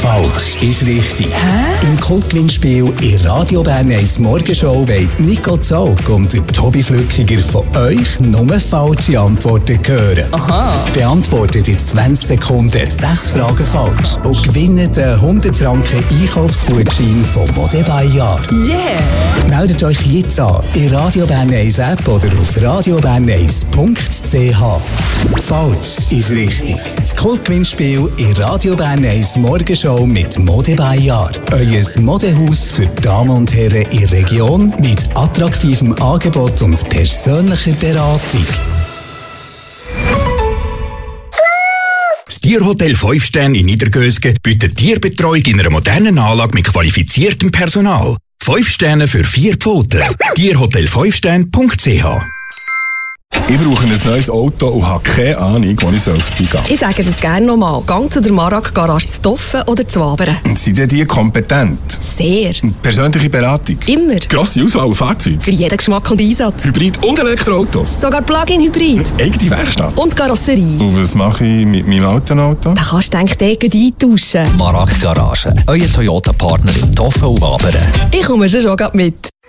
Falsch ist richtig. Im Kultgewinnspiel in Radio Bern 1 Morgenshow wollen Nico Zaug und der Tobi Flückiger von euch nur falsche Antworten hören. Aha. Beantwortet in 20 Sekunden 6 Fragen falsch und gewinnt einen 100 Franken Einkaufsgutschein von Mode Bayard. Yeah! Meldet euch jetzt an in Radio Bern 1 App oder auf radiobern1.ch. Falsch ist richtig. Das Kultgewinnspiel in Radio Bern 1 Morgenshow mit Mode Bayard. Euer Modehaus für Damen und Herren in der Region mit attraktivem Angebot und persönlicher Beratung. Das Tierhotel 5 Sterne in Niedergösgen bietet Tierbetreuung in einer modernen Anlage mit qualifiziertem Personal. 5 Sterne für 4 Pfoten. Tierhotel5sterne.ch. Ich brauche ein neues Auto und habe keine Ahnung, wo ich vorbeigehen soll. Ich sage das gerne nochmal. Gang zu der Marag-Garage zu Toffen oder zu Wabern. Sind denn die kompetent? Sehr. Persönliche Beratung? Immer. Grosse Auswahl an Fahrzeugen? Für jeden Geschmack und Einsatz. Hybrid- und Elektroautos? Sogar Plug-in-Hybrid. Eigene Werkstatt? Und Karosserie. Und was mache ich mit meinem alten Auto? Da kannst du denk eintauschen. Marag Garage. Euer Toyota-Partner in Toffen und Wabern. Ich komme schon mit.